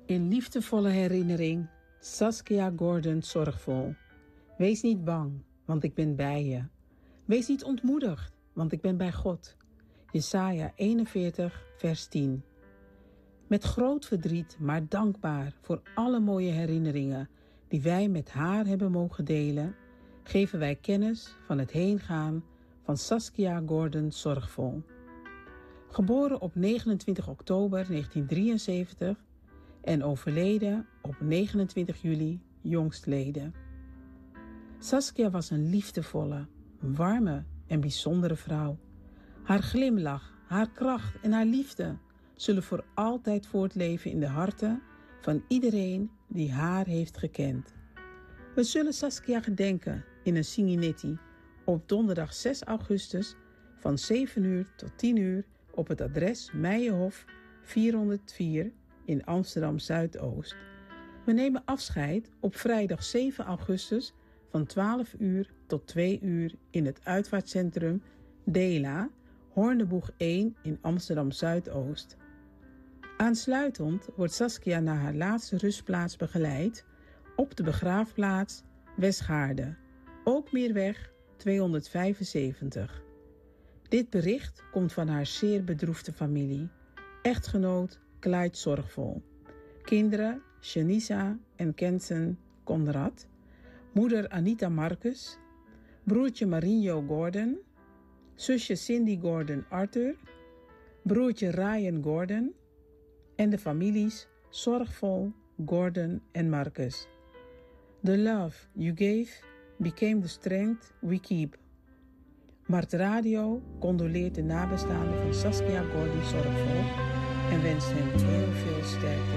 In liefdevolle herinnering, Saskia Gordon zorgvol. Wees niet bang, want ik ben bij je. Wees niet ontmoedigd, want ik ben bij God. Jesaja 41, vers 10. Met groot verdriet, maar dankbaar voor alle mooie herinneringen die wij met haar hebben mogen delen, geven wij kennis van het heengaan van Saskia Gordon zorgvol. Geboren op 29 oktober 1973 en overleden op 29 juli jongstleden. Saskia was een liefdevolle, warme en bijzondere vrouw. Haar glimlach, haar kracht en haar liefde zullen voor altijd voortleven in de harten van iedereen die haar heeft gekend. We zullen Saskia gedenken in een Singinetti op donderdag 6 augustus van 7 uur tot 10 uur op het adres Meijenhof 404 in Amsterdam Zuidoost. We nemen afscheid op vrijdag 7 augustus van 12 uur tot 2 uur in het uitvaartcentrum Dela, Hoorneboeg 1 in Amsterdam Zuidoost. Aansluitend wordt Saskia naar haar laatste rustplaats begeleid op de begraafplaats Westgaarde, Ookmeerweg 275. Dit bericht komt van haar zeer bedroefde familie, echtgenoot Clyde Zorgvol, kinderen Shanisa en Kensen Conrad, moeder Anita Marcus, broertje Marinho Gordon, zusje Cindy Gordon Arthur, broertje Ryan Gordon en de families Zorgvol, Gordon en Marcus. The love you gave became the strength we keep. Mart Radio condoleert de nabestaanden van Saskia Gordon Zorgvol en wenst hen heel veel sterkte.